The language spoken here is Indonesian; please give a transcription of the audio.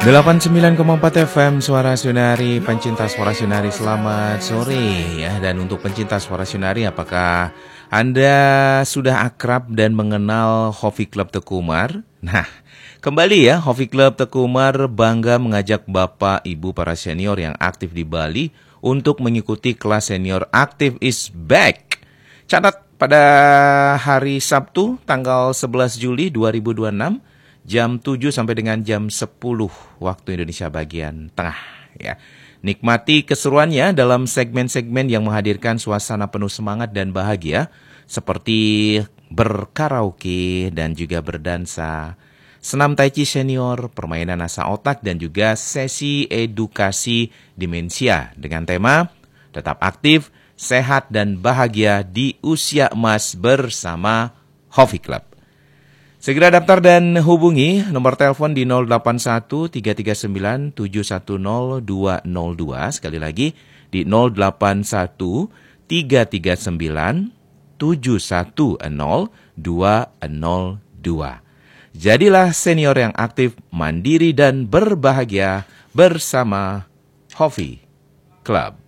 89,4 FM Suara Sunari, pencinta Suara Sunari, selamat sore ya. Dan untuk pencinta Suara Sunari, apakah Anda sudah akrab dan mengenal Hovi Club Teguh Umar? Nah, kembali ya, Hovi Club Teguh Umar bangga mengajak Bapak Ibu para senior yang aktif di Bali untuk mengikuti kelas senior Aktif is Back. Catat pada hari Sabtu tanggal 11 Juli 2026 jam 7 sampai dengan jam 10 waktu Indonesia bagian tengah ya. Nikmati keseruannya dalam segmen-segmen yang menghadirkan suasana penuh semangat dan bahagia seperti berkaraoke dan juga berdansa, senam tai chi senior, permainan asah otak dan juga sesi edukasi demensia dengan tema tetap aktif, sehat dan bahagia di usia emas bersama Hovi Club. Segera daftar dan hubungi nomor telepon di 081 339 710 202. Sekali lagi di 081 339 710 202. Jadilah senior yang aktif, mandiri dan berbahagia bersama Hovi Club.